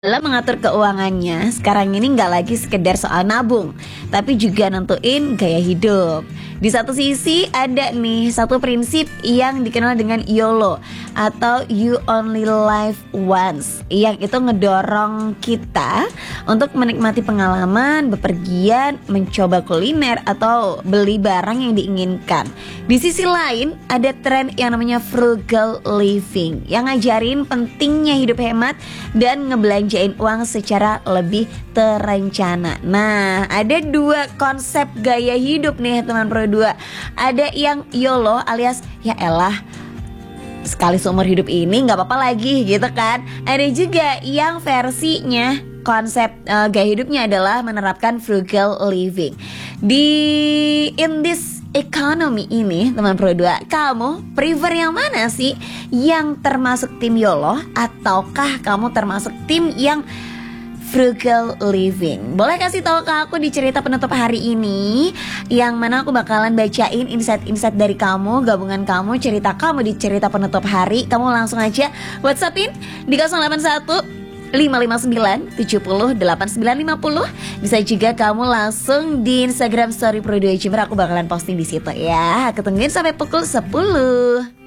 Dalam mengatur keuangannya, sekarang ini nggak lagi sekedar soal nabung, tapi juga nentuin gaya hidup. Di satu sisi ada nih satu prinsip yang dikenal dengan YOLO atau You Only Live Once, yang itu ngedorong kita untuk menikmati pengalaman, bepergian, mencoba kuliner atau beli barang yang diinginkan. Di sisi lain ada tren yang namanya frugal living, yang ngajarin pentingnya hidup hemat dan ngebelanjain uang secara lebih terencana. Nah, ada dua konsep gaya hidup nih teman Pro 2. Ada yang YOLO alias ya elah, sekali seumur hidup ini gak apa-apa lagi gitu kan. Ada juga yang versinya konsep gaya hidupnya adalah menerapkan frugal living. In this economy ini teman Pro 2, kamu prefer yang mana sih? Yang termasuk tim YOLO ataukah kamu termasuk tim yang frugal living? Boleh kasih tahu ke aku di cerita penutup hari ini, yang mana aku bakalan bacain insight-insight dari kamu, gabungan kamu, cerita kamu di cerita penutup hari. Kamu langsung aja WhatsAppin di 081 559 70 8950. Bisa juga kamu langsung di Instagram Story Pro 2 Jember, aku bakalan posting di situ ya. Aku tungguin sampai pukul 10.